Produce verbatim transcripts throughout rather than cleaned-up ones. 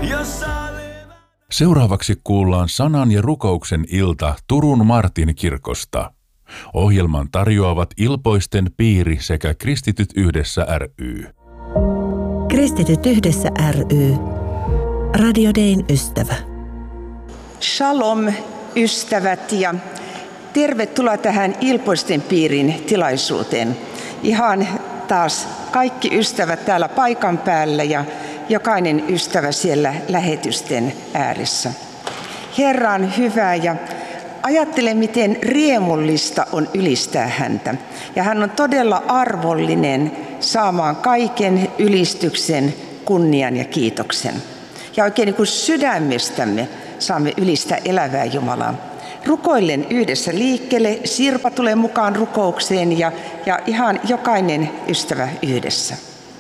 Seuraavaksi kuullaan sanan ja rukouksen ilta Turun Martin kirkosta. Ohjelman tarjoavat Ilpoisten piiri sekä Kristityt yhdessä ry. Kristityt yhdessä ry. Radio Dayn ystävä. Shalom ystävät ja tervetuloa tähän Ilpoisten piirin tilaisuuteen. Ihan taas kaikki ystävät täällä paikan päällä ja jokainen ystävä siellä lähetysten ääressä. Herra on hyvä ja ajattele, miten riemullista on ylistää häntä. Ja hän on todella arvollinen saamaan kaiken ylistyksen, kunnian ja kiitoksen. Ja oikein niin kuin sydämestämme saamme ylistää elävää Jumalaa. Rukoillen yhdessä liikkeelle, Sirpa tulee mukaan rukoukseen ja, ja ihan jokainen ystävä yhdessä.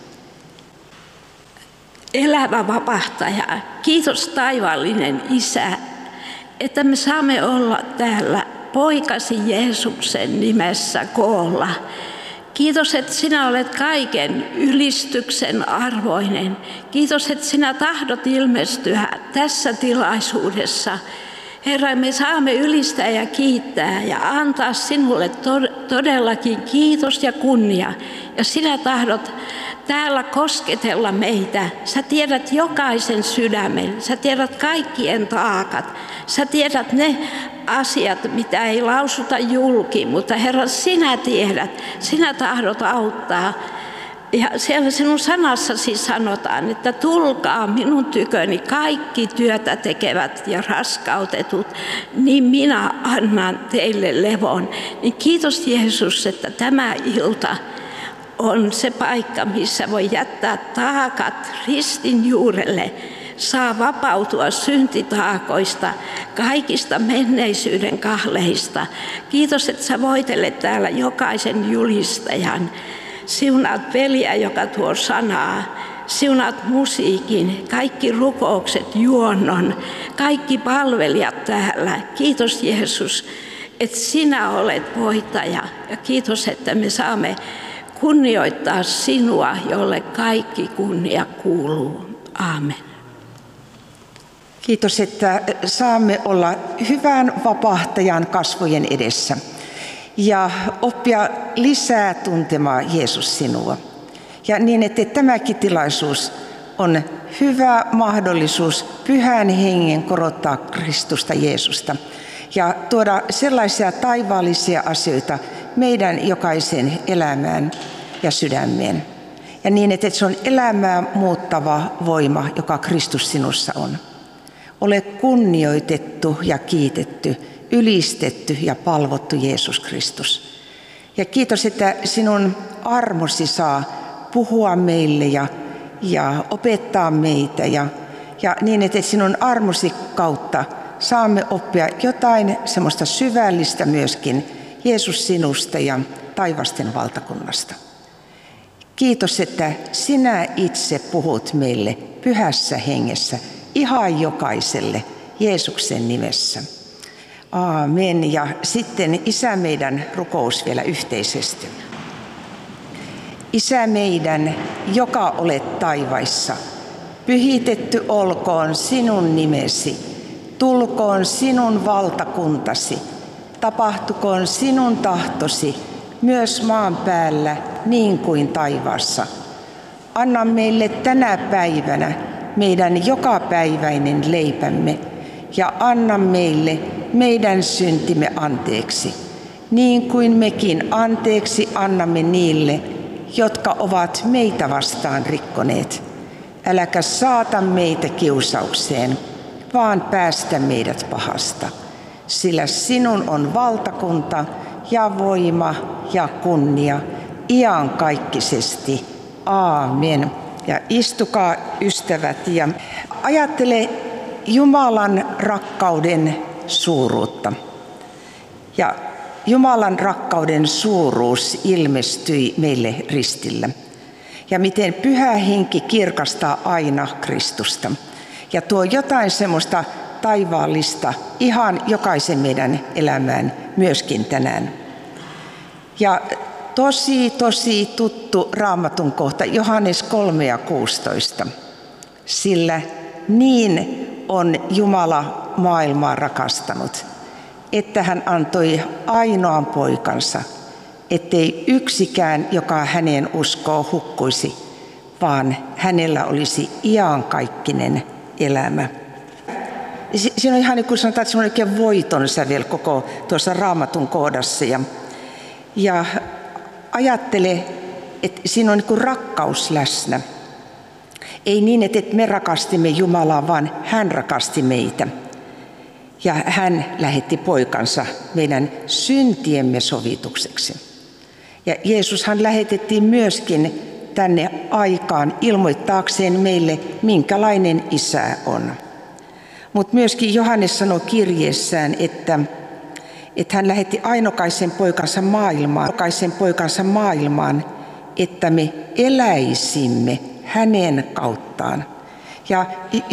Elävä vapahtaja, kiitos taivaallinen Isä, että me saamme olla täällä poikasi Jeesuksen nimessä koolla. Kiitos, että sinä olet kaiken ylistyksen arvoinen. Kiitos, että sinä tahdot ilmestyä tässä tilaisuudessa. Herra, me saamme ylistää ja kiittää ja antaa sinulle todellakin kiitos ja kunnia. Ja sinä tahdot täällä kosketella meitä. Sä tiedät jokaisen sydämen. Sä tiedät kaikkien taakat. Sä tiedät ne asiat, mitä ei lausuta julki. Mutta Herra, sinä tiedät. Sinä tahdot auttaa. Ja siellä sinun sanassasi sanotaan, että tulkaa minun tyköni kaikki työtä tekevät ja raskautetut, niin minä annan teille levon. Niin kiitos Jeesus, että tämä ilta on se paikka, missä voi jättää taakat ristin juurelle, saa vapautua syntitaakoista, kaikista menneisyyden kahleista. Kiitos, että sä voitelet täällä jokaisen julistajan. Siunaat veliä, joka tuo sanaa. Siunaat musiikin, kaikki rukoukset, juonnon, kaikki palvelijat täällä. Kiitos Jeesus, että sinä olet voittaja. Ja kiitos, että me saamme kunnioittaa sinua, jolle kaikki kunnia kuuluu. Aamen. Kiitos, että saamme olla hyvän vapahtajan kasvojen edessä ja oppia lisää tuntemaan Jeesus sinua. Ja niin, että tämäkin tilaisuus on hyvä mahdollisuus Pyhän Hengen korottaa Kristusta Jeesusta ja tuoda sellaisia taivaallisia asioita meidän jokaisen elämään ja sydämeen. Ja niin, että se on elämää muuttava voima, joka Kristus sinussa on. Ole kunnioitettu ja kiitetty, ylistetty ja palvottu Jeesus Kristus. Ja kiitos, että sinun armosi saa puhua meille ja, ja opettaa meitä. Ja, ja niin, että sinun armosi kautta saamme oppia jotain semmoista syvällistä myöskin Jeesus sinusta ja taivasten valtakunnasta. Kiitos, että sinä itse puhut meille pyhässä hengessä, ihan jokaiselle Jeesuksen nimessä. Aamen. Ja sitten Isä meidän rukous vielä yhteisesti. Isä meidän, joka olet taivaissa, pyhitetty olkoon sinun nimesi, tulkoon sinun valtakuntasi, tapahtukoon sinun tahtosi myös maan päällä niin kuin taivaassa. Anna meille tänä päivänä meidän jokapäiväinen leipämme ja anna meille meidän syntimme anteeksi, niin kuin mekin anteeksi annamme niille, jotka ovat meitä vastaan rikkoneet. Äläkä saata meitä kiusaukseen, vaan päästä meidät pahasta, sillä sinun on valtakunta ja voima ja kunnia iankaikkisesti. Aamen. Ja istukaa ystävät ja ajattele Jumalan rakkauden suuruutta. Ja Jumalan rakkauden suuruus ilmestyi meille ristillä. Ja miten Pyhä Henki kirkastaa aina Kristusta. Ja tuo jotain semmoista taivaallista ihan jokaisen meidän elämään myöskin tänään. Ja tosi, tosi tuttu Raamatun kohta, Johannes kolme ja kuusitoista. Sillä niin on Jumala maailmaa rakastanut, että hän antoi ainoan poikansa, ettei yksikään, joka häneen uskoo, hukkuisi, vaan hänellä olisi iankaikkinen elämä. Siinä on ihan niin kuin sanotaan, että se on oikein voiton sävel koko tuossa Raamatun kohdassa. Ja, ja ajattele, että siinä on niin kuin rakkaus läsnä. Ei niin, että me rakastimme Jumalaa, vaan hän rakasti meitä. Ja hän lähetti poikansa meidän syntiemme sovitukseksi. Ja Jeesushan lähetettiin myöskin tänne aikaan ilmoittaakseen meille, minkälainen isä on. Mutta myöskin Johannes sanoi kirjeessään, että, että hän lähetti ainokaisen poikansa maailmaan, ainokaisen poikansa maailmaan, että me eläisimme hänen kauttaan. Ja